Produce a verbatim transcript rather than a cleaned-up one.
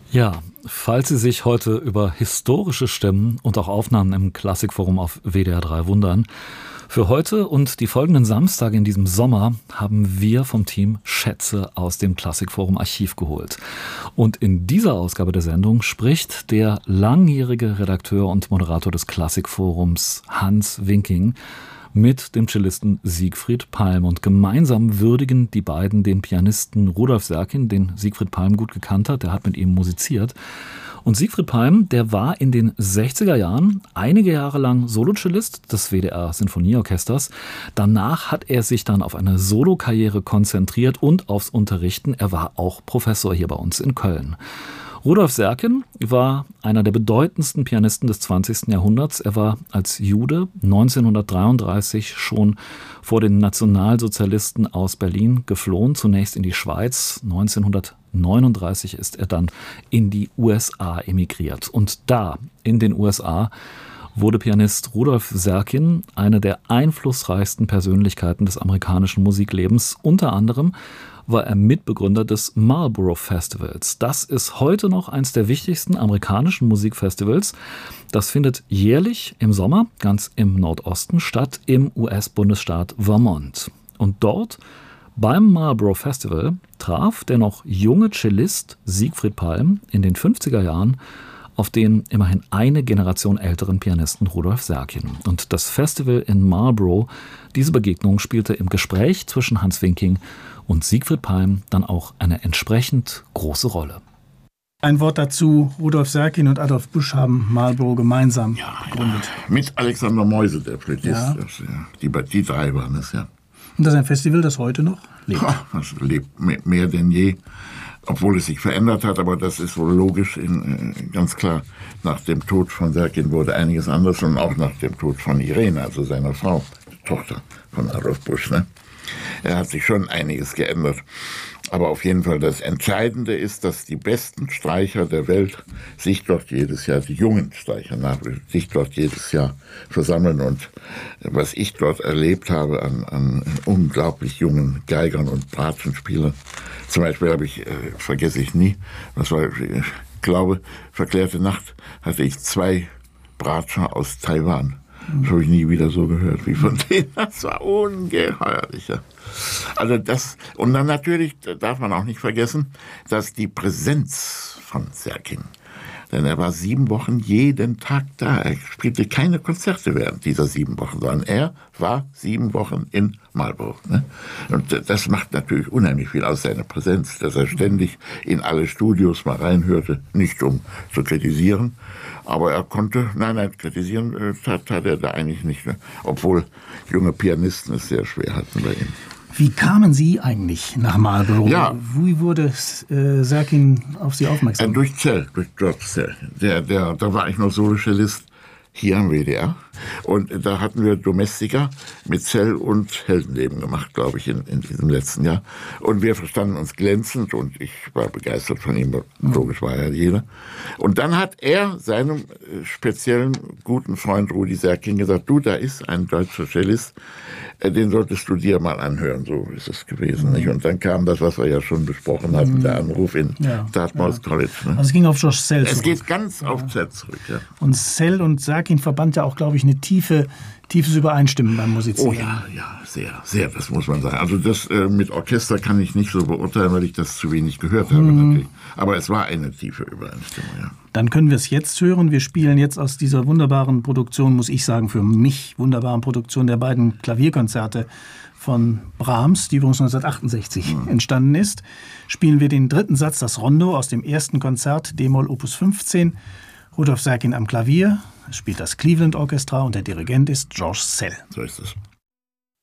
Ja, falls Sie sich heute über historische Stimmen und auch Aufnahmen im Klassikforum auf W D R drei wundern, für heute und die folgenden Samstage in diesem Sommer haben wir vom Team Schätze aus dem Klassikforum Archiv geholt. Und in dieser Ausgabe der Sendung spricht der langjährige Redakteur und Moderator des Klassikforums Hans Winking mit dem Cellisten Siegfried Palm. Und gemeinsam würdigen die beiden den Pianisten Rudolf Serkin, den Siegfried Palm gut gekannt hat. Der hat mit ihm musiziert. Und Siegfried Palm, der war in den sechziger Jahren einige Jahre lang Solocellist des W D R Sinfonieorchesters. Danach hat er sich dann auf eine Solokarriere konzentriert und aufs Unterrichten. Er war auch Professor hier bei uns in Köln. Rudolf Serkin war einer der bedeutendsten Pianisten des zwanzigsten Jahrhunderts. Er war als Jude neunzehnhundertdreiunddreißig schon vor den Nationalsozialisten aus Berlin geflohen, zunächst in die Schweiz. neunzehnhundertneununddreißig ist er dann in die U S A emigriert. Und da, in den U S A, wurde Pianist Rudolf Serkin eine der einflussreichsten Persönlichkeiten des amerikanischen Musiklebens. Unter anderem war er Mitbegründer des Marlboro Festivals. Das ist heute noch eines der wichtigsten amerikanischen Musikfestivals. Das findet jährlich im Sommer ganz im Nordosten statt, im U S-Bundesstaat Vermont. Und dort beim Marlboro Festival traf der noch junge Cellist Siegfried Palm in den fünfziger Jahren auf den immerhin eine Generation älteren Pianisten Rudolf Serkin. Und das Festival in Marlboro, diese Begegnung spielte im Gespräch zwischen Hans Winking und Siegfried Palm dann auch eine entsprechend große Rolle. Ein Wort dazu: Rudolf Serkin und Adolf Busch haben Marlboro gemeinsam ja, gegründet. Ja. Mit Alexander Meuse, der Flötist. Ja. Das, ja. Die, die drei waren es, ja. Und das ist ein Festival, das heute noch lebt? Ja, das lebt mehr, mehr denn je. Obwohl es sich verändert hat, aber das ist wohl logisch, in, ganz klar, nach dem Tod von Serkin wurde einiges anders und auch nach dem Tod von Irene, also seiner Frau, Tochter von Adolf Busch. Ne? Er hat sich schon einiges geändert. Aber auf jeden Fall das Entscheidende ist, dass die besten Streicher der Welt sich dort jedes Jahr, die jungen Streicher, sich dort jedes Jahr versammeln. Und was ich dort erlebt habe an, an unglaublich jungen Geigern und Bratschenspielern, zum Beispiel habe ich, äh, vergesse ich nie, das war, ich glaube, verklärte Nacht, hatte ich zwei Bratscher aus Taiwan. Das habe ich nie wieder so gehört wie von denen. Das war ungeheuerlich. Ja. Also das, und dann natürlich darf man auch nicht vergessen, dass die Präsenz von Serkin, denn er war sieben Wochen jeden Tag da. Er spielte keine Konzerte während dieser sieben Wochen, sondern er war sieben Wochen in Marlboro. Ne? Und das macht natürlich unheimlich viel aus, seiner Präsenz, dass er ständig in alle Studios mal reinhörte, nicht um zu kritisieren, aber er konnte, nein, nein, kritisieren äh, tat, tat er da eigentlich nicht, ne? Obwohl junge Pianisten es sehr schwer hatten bei ihm. Wie kamen Sie eigentlich nach Marlboro? Ja. Wie wurde äh, Serkin auf Sie aufmerksam? Äh, durch Zell, durch George Zell. Der, der, da war ich noch Solocellist hier am W D R. Und da hatten wir Domestika mit Zell und Heldenleben gemacht, glaube ich, in, in diesem letzten Jahr. Und wir verstanden uns glänzend und ich war begeistert von ihm, logisch war ja jeder. Und dann hat er seinem speziellen guten Freund Rudi Serkin gesagt, du, da ist ein deutscher Cellist, den solltest du dir mal anhören, so ist es gewesen. Nicht? Und dann kam das, was wir ja schon besprochen hatten, der Anruf in ja, Dartmouth ja. College. Ne? Also es ging auf George Szell zurück. Es geht ganz auf Zell zurück, ja. Und Szell und Serkin verband ja auch, glaube ich, eine tiefe, tiefes Übereinstimmen beim Musizieren. Oh ja, ja, sehr, sehr, das muss man sagen. Also das äh, mit Orchester kann ich nicht so beurteilen, weil ich das zu wenig gehört habe mhm. natürlich. Aber es war eine tiefe Übereinstimmung, ja. Dann können wir es jetzt hören. Wir spielen jetzt aus dieser wunderbaren Produktion, muss ich sagen, für mich wunderbaren Produktion der beiden Klavierkonzerte von Brahms, die übrigens neunzehnhundertachtundsechzig mhm. entstanden ist, spielen wir den dritten Satz, das Rondo aus dem ersten Konzert, D-Moll Opus fünfzehn, Rudolf Serkin am Klavier, es spielt das Cleveland Orchestra und der Dirigent ist George Szell. So ist es.